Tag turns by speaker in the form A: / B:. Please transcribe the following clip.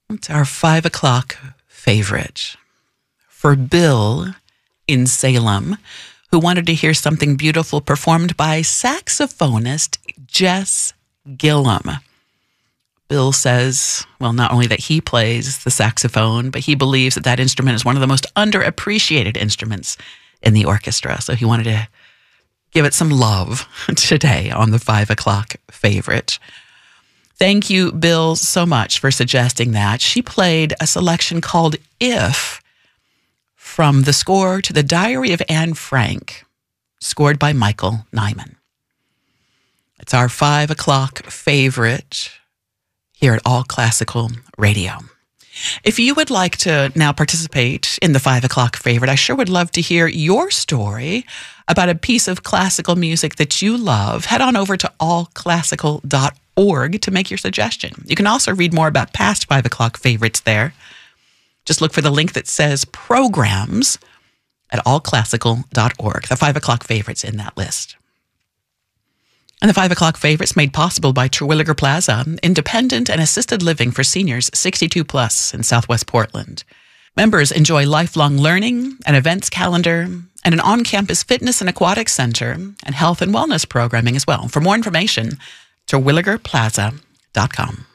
A: It's our 5 o'clock favorite for Bill in Salem, who wanted to hear something beautiful performed by saxophonist Jess Gillum. Bill says, well, not only that he plays the saxophone, but he believes that that instrument is one of the most underappreciated instruments in the orchestra. So he wanted to give it some love today on the 5 o'clock favorite. Thank you, Bill, so much for suggesting that. She played a selection called If from the score to The Diary of Anne Frank, scored by Michael Nyman. It's our 5 o'clock favorite here at All Classical Radio. If you would like to now participate in the 5 o'clock favorite, I sure would love to hear your story about a piece of classical music that you love. Head on over to allclassical.org to make your suggestion. You can also read more about past 5 o'clock favorites there. Just look for the link that says programs at allclassical.org. The 5 o'clock favorites in that list. And the 5 o'clock favorites made possible by Terwilliger Plaza, independent and assisted living for seniors 62 plus in Southwest Portland. Members enjoy lifelong learning, an events calendar, and an on-campus fitness and aquatic center, and health and wellness programming as well. For more information, terwilligerplaza.com.